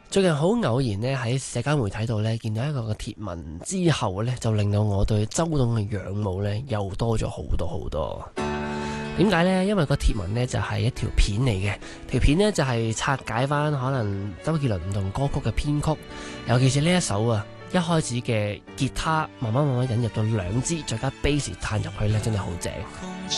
最近好偶然呢，喺社交媒體度呢，見到一個嘅貼文之後呢，就令到我對周董嘅仰慕呢又多咗好多好多。點解呢？因為個貼文呢就係一條片嚟嘅，條片呢就係拆解翻可能周杰倫唔同歌曲嘅編曲，尤其是呢一首啊，一開始嘅吉他慢慢引入到兩支，再加 bass 彈入去呢，真係好正。